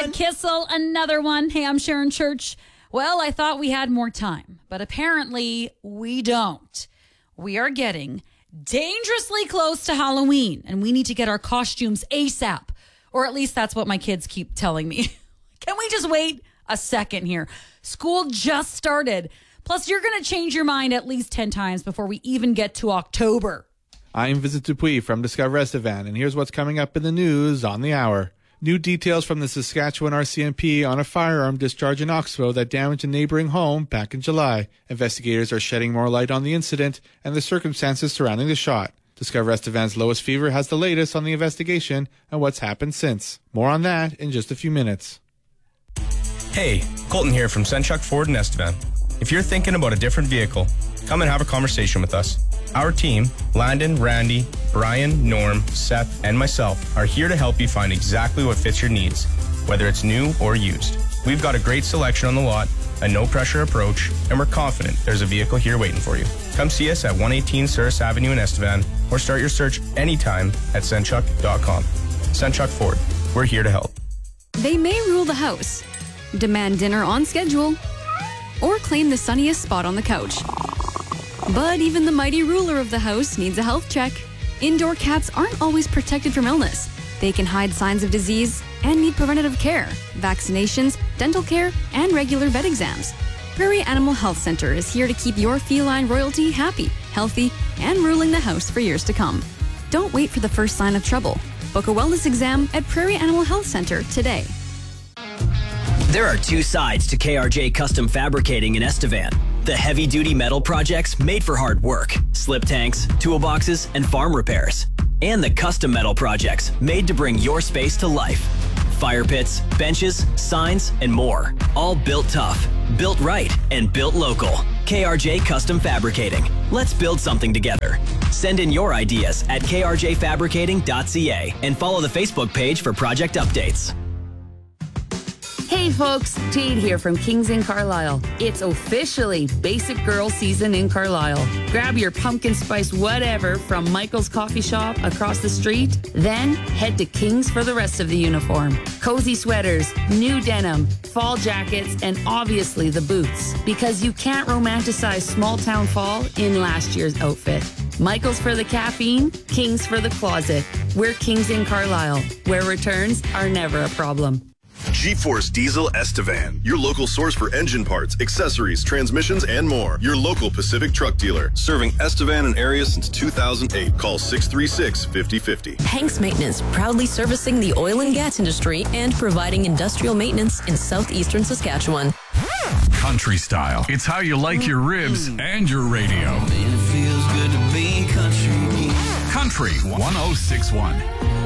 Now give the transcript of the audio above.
Kissel, another one. Hey, I'm Sharon Church. Well, I thought we had more time, but apparently we don't. We are getting dangerously close to Halloween, and we need to get our costumes ASAP. Or at least that's what my kids keep telling me. Can we just wait a second here? School just started. Plus, you're going to change your mind at least 10 times before we even get to October. I'm Vincent Dupuis from Discover Estevan, and here's what's coming up in the news on the hour. New details from the Saskatchewan RCMP on a firearm discharge in Oxbow that damaged a neighboring home back in July. Investigators are shedding more light on the incident and the circumstances surrounding the shot. Discover Estevan's Lois Fever has the latest on the investigation and what's happened since. More on that in just a few minutes. Hey, Colton here from Senchuk Ford in Estevan. If you're thinking about a different vehicle, come and have a conversation with us. Our team, Landon, Randy, Brian, Norm, Seth, and myself, are here to help you find exactly what fits your needs, whether it's new or used. We've got a great selection on the lot, a no-pressure approach, and we're confident there's a vehicle here waiting for you. Come see us at 118 Souris Avenue in Estevan, or start your search anytime at Senchuk.com. Senchuk Ford, we're here to help. They may rule the house, demand dinner on schedule, or claim the sunniest spot on the couch. But even the mighty ruler of the house needs a health check. Indoor cats aren't always protected from illness. They can hide signs of disease and need preventative care, vaccinations, dental care, and regular vet exams. Prairie Animal Health Center is here to keep your feline royalty happy, healthy, and ruling the house for years to come. Don't wait for the first sign of trouble. Book a wellness exam at Prairie Animal Health Center today. There are two sides to KRJ Custom Fabricating in Estevan. The heavy-duty metal projects made for hard work, slip tanks, toolboxes, and farm repairs. And the custom metal projects made to bring your space to life. Fire pits, benches, signs, and more. All built tough, built right, and built local. KRJ Custom Fabricating. Let's build something together. Send in your ideas at krjfabricating.ca and follow the Facebook page for project updates. Hey folks, Jade here from Kings in Carlisle. It's officially Basic Girl season in Carlisle. Grab your pumpkin spice whatever from Michael's Coffee Shop across the street, then head to Kings for the rest of the uniform. Cozy sweaters, new denim, fall jackets, and obviously the boots. Because you can't romanticize small town fall in last year's outfit. Michael's for the caffeine, Kings for the closet. We're Kings in Carlisle, where returns are never a problem. G-Force Diesel Estevan, your local source for engine parts, accessories, transmissions, and more. Your local Pacific truck dealer, serving Estevan and area since 2008. Call 636-5050. Hanks Maintenance, proudly servicing the oil and gas industry and providing industrial maintenance in southeastern Saskatchewan. Country style. It's how you like your ribs and your radio. Man, it feels good to be country again. Country 1061.